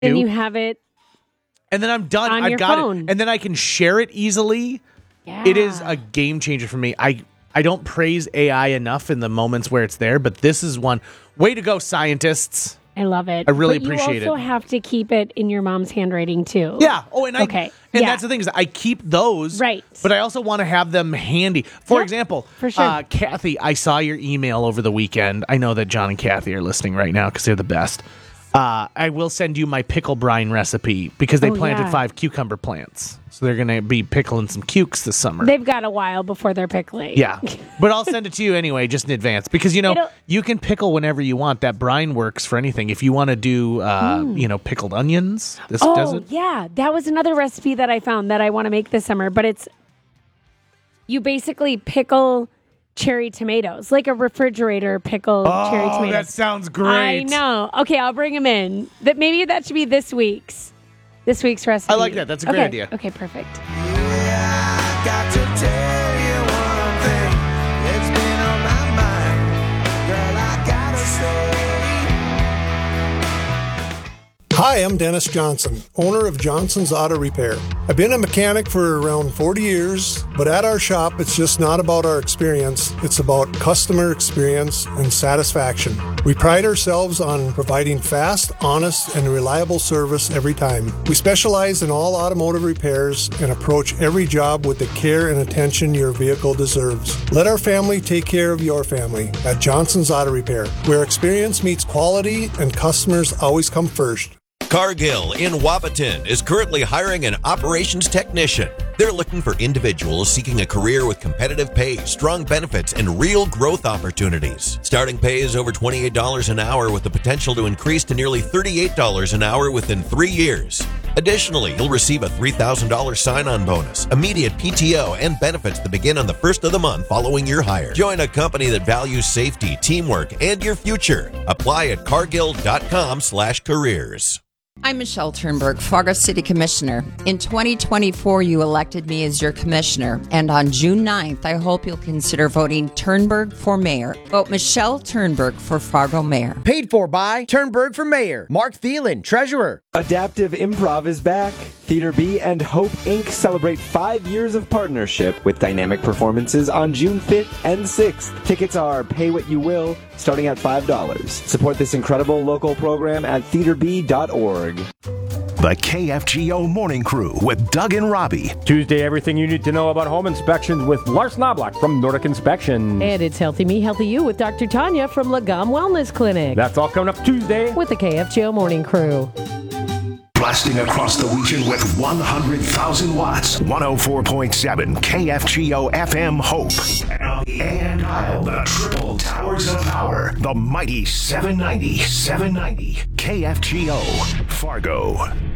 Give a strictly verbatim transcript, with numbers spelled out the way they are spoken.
And you have it and then I'm done. on I've your got phone. it. And then I can share it easily. Yeah. It is a game changer for me. I, I don't praise A I enough in the moments where it's there, but this is one. Way to go, scientists. I love it. I really but appreciate you also it. have to keep it in your mom's handwriting, too. Yeah. Oh, and I, Okay. And Yeah. that's the thing is I keep those. Right. But I also want to have them handy. For Yep, example, for sure. uh, Kathy, I saw your email over the weekend. I know that John and Kathy are listening right now because they're the best. Uh, I will send you my pickle brine recipe because they Oh, planted yeah. five five cucumber plants. So they're going to be pickling some cukes this summer. They've got a while before they're pickling. Yeah. But I'll send it to you anyway, just in advance. Because, you know, It'll- you can pickle whenever you want. That brine works for anything. If you want to do, uh, you know, pickled onions, this does Oh, it. yeah. That was another recipe that I found that I want to make this summer. But it's, you basically pickle cherry tomatoes, like a refrigerator pickled cherry Oh, tomatoes. that sounds great. I know. Okay, I'll bring them in. That maybe that should be this week's this week's recipe. I like that. That's a great Okay, idea. Okay, perfect. I got to tell you one thing. It's been on my mind. Girl, I gotta say. Hi, I'm Dennis Johnson, owner of Johnson's Auto Repair. I've been a mechanic for around forty years, but at our shop, it's just not about our experience. It's about customer experience and satisfaction. We pride ourselves on providing fast, honest, and reliable service every time. We specialize in all automotive repairs and approach every job with the care and attention your vehicle deserves. Let our family take care of your family at Johnson's Auto Repair, where experience meets quality and customers always come first. Cargill in Wapaton is currently hiring an operations technician. They're looking for individuals seeking a career with competitive pay, strong benefits, and real growth opportunities. Starting pay is over twenty-eight dollars an hour with the potential to increase to nearly thirty-eight dollars an hour within three years. Additionally, you'll receive a three thousand dollars sign-on bonus, immediate P T O, and benefits that begin on the first of the month following your hire. Join a company that values safety, teamwork, and your future. Apply at cargill.com slash careers. I'm Michelle Turnberg, Fargo City Commissioner. In twenty twenty-four, you elected me as your commissioner, and on June ninth, I hope you'll consider voting Turnberg for mayor. Vote Michelle Turnberg for Fargo mayor. Paid for by Turnberg for mayor. Mark Thielen, treasurer. Adaptive Improv is back. Theater B and Hope Incorporated celebrate five years of partnership with dynamic performances on June fifth and sixth. Tickets are pay what you will, starting at five dollars. Support this incredible local program at theater b dot org. The K F G O Morning Crew with Doug and Robbie. Tuesday, everything you need to know about home inspections with Lars Knobloch from Nordic Inspection. And it's Healthy Me, Healthy You with Doctor Tanya from Lagom Wellness Clinic. That's all coming up Tuesday with the K F G O Morning Crew. Blasting across the region with one hundred thousand watts. one oh four point seven K F G O F M Hope. And on the A and dial, the triple towers of power. The mighty seven ninety, seven ninety K F G O Fargo.